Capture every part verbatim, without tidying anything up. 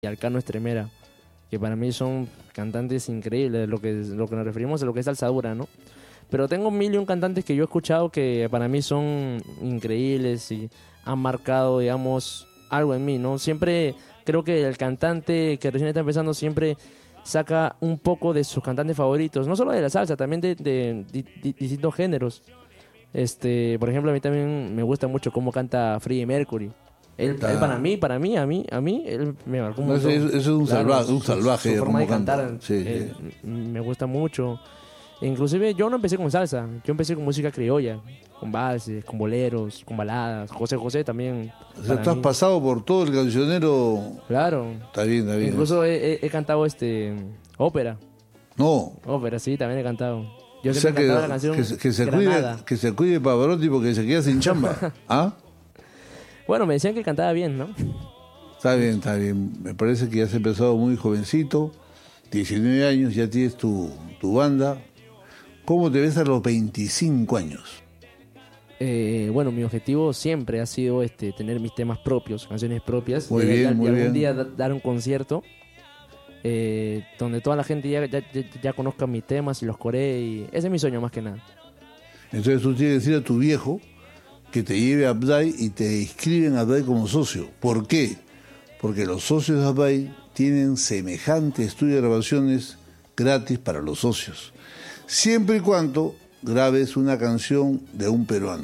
y Alcano Estremera, que para mí son cantantes increíbles, lo que, lo que nos referimos a lo que es alzadura, ¿no? Pero tengo mil y un cantantes que yo he escuchado que para mí son increíbles y han marcado, digamos, algo en mí, ¿no? Siempre creo que el cantante que recién está empezando siempre saca un poco de sus cantantes favoritos, no solo de la salsa, también de, de, de, de distintos géneros. Este, por ejemplo, a mí también me gusta mucho cómo canta Freddie Mercury. Él, Ah. él para mí, para mí, a mí, a mí, él me marcó No, mucho. ese es, es un Claro, salvaje, un su- salvaje su de forma de cómo canta. cantar, Sí, eh, sí. me gusta mucho. Inclusive yo no empecé con salsa, yo empecé con música criolla, con valses, con boleros, con baladas. José José también. O sea, para tú has mí. pasado por todo el cancionero. Claro. Está bien, está bien. Incluso he, he- he cantado este ópera. No. Ópera, sí, también he cantado. Yo O sea siempre que, cantaba la canción que, se- que se cuide, Granada. que se cuide Pavarotti porque se queda sin chamba. ¿Ah? Bueno, me decían que cantaba bien, ¿no? Está bien, está bien. Me parece que ya has empezado muy jovencito, diecinueve años, ya tienes tu, tu banda. ¿Cómo te ves a los veinticinco años? Eh, bueno, mi objetivo siempre ha sido este tener mis temas propios, canciones propias. Muy y, bien, y- y muy algún bien. día da- dar un concierto eh, donde toda la gente ya, ya, ya- ya conozca mis temas y los coree. Y ese es mi sueño más que nada. Entonces tú tienes que decir a tu viejo que te lleve a Abdai y te inscriben a Abdai como socio. ¿Por qué? Porque los socios de Abdai tienen semejante estudio de grabaciones gratis para los socios. Siempre y cuando grabes una canción de un peruano.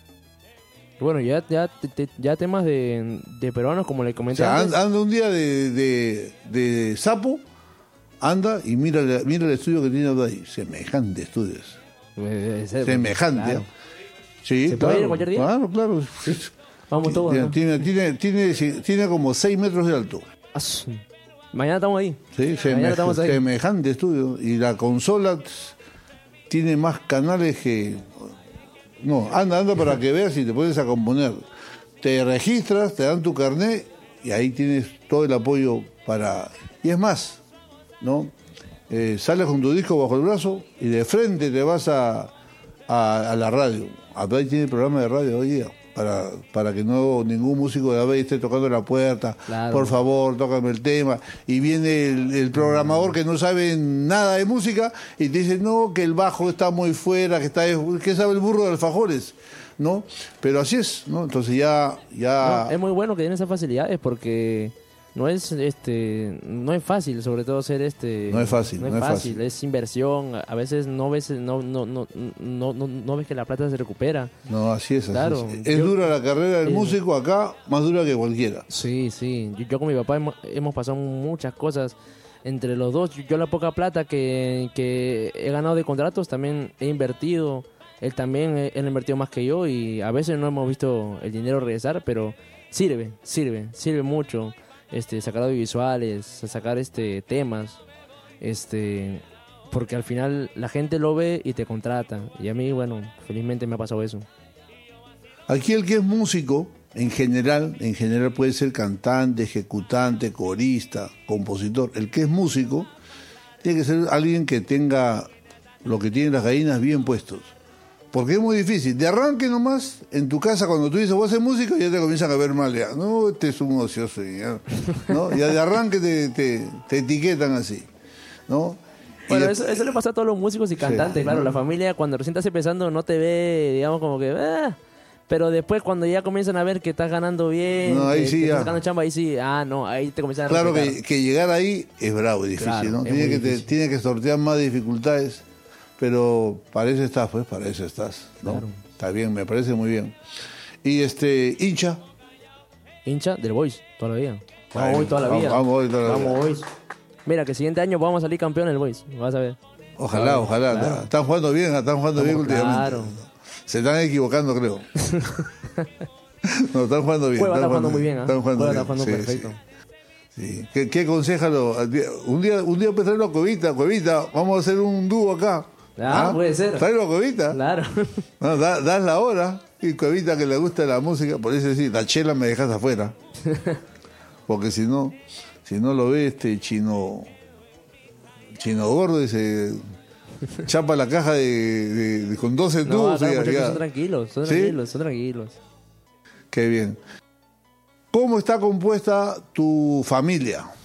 Y bueno, ya, ya, te- te- ya temas de, de peruanos, como le O comenté sea, antes. anda, anda un día de, de, de sapo, anda y mira, la- mira el estudio que tiene Abdai. Semejante estudios. Debe- debe ser, Semejante. claro. ¿eh? Sí, ¿Se claro, puede ir cualquier día? Claro, claro. Vamos todos, Tiene, ¿no? tiene, tiene, tiene, tiene como seis metros de alto. Ah, su- Mañana estamos ahí. Sí, Mañana seme- estamos ahí. semejante estudio. Y la consola tss, tiene más canales que... No, anda, anda para que veas y te pones a componer. Te registras, te dan tu carnet y ahí tienes todo el apoyo para... Y es más, ¿no? Eh, sales con tu disco bajo el brazo y de frente te vas a, a, a la radio. Abay tiene programa de radio hoy día. Para, para que no ningún músico de Abay esté tocando la puerta. Claro. Por favor, tócame el tema. Y viene el, el programador que no sabe nada de música y te dice, no, que el bajo está muy fuera, que está que sabe el burro de alfajores, ¿no? Pero así es, ¿no? Entonces ya... ya No, es muy bueno que den esas facilidades porque no es este no es fácil, sobre todo ser este No es fácil, no es no es fácil, fácil. es inversión. A veces no ves no no no no no, no ves que la plata se recupera. No, así es. Así Claro, es, Es yo- dura la carrera del eh, músico acá, más dura que cualquiera. Sí, sí. Yo, yo con mi papá hemos, hemos pasado muchas cosas entre los dos. Yo, yo la poca plata que, que he ganado de contratos también he invertido. Él también, eh, él ha invertido más que yo y a veces no hemos visto el dinero regresar, pero sirve, sirve, sirve mucho. Este, sacar audiovisuales, sacar este temas, este, porque al final la gente lo ve y te contrata. Y a mí, bueno, felizmente me ha pasado eso. Aquí el que es músico, en general, en general puede ser cantante, ejecutante, corista, compositor. El que es músico tiene que ser alguien que tenga lo que tienen las gallinas bien puestos. Porque es muy difícil. De arranque nomás, en tu casa, cuando tú dices, voy a hacer música, ya te comienzan a ver mal. Ya. No, este es un ocioso. Ya, ¿no? Ya de arranque te, te, te etiquetan así. ¿No? Y Bueno, de- eso, eso le pasa a todos los músicos y cantantes, claro. La familia cuando recién estás empezando no te ve, digamos, como que... "Ah", pero después cuando ya comienzan a ver que estás ganando bien, No, ahí que, sí que ya. estás sacando chamba, ahí sí, ah, no, ahí te comienzan a Claro respetar. que, que llegar ahí es bravo y difícil, Claro, ¿no? es Tiene muy que, te- difícil. tiene que sortear más dificultades, pero para eso estás, pues, para eso estás, ¿no? Claro. Está bien, me parece muy bien. Y este, hincha. Hincha del Boys, toda la vida. Vamos Ay, hoy toda la vamos- vida. vamos hoy toda la Vamos vida. Boys. Mira, que el siguiente año vamos a salir campeón del Boys, vas a ver. Ojalá, Claro, ojalá. claro. Están jugando bien, están jugando bien Estamos- últimamente. claro. Se están equivocando, creo. No, están jugando bien. Cueva están está jugando muy bien, ¿ah? Están jugando Cueva está bien. jugando Sí, perfecto. sí. Sí. ¿Qué, qué aconsejalo? Un día, un día pues traerlo a Cuevita, Cuevita, vamos a hacer un dúo acá. Ah, puede ser. Traerlo a Cuevita. Claro. No, da- das la hora y Cuevita que le gusta la música, por eso sí, la chela me dejas afuera. Porque si no, si no lo ve este chino, chino gordo y se chapa la caja de, de- de- con doce No, tubos. acá y los ya- muchachos ya. son tranquilos, son ¿Sí? tranquilos, son tranquilos. Qué bien. ¿Cómo está compuesta tu familia?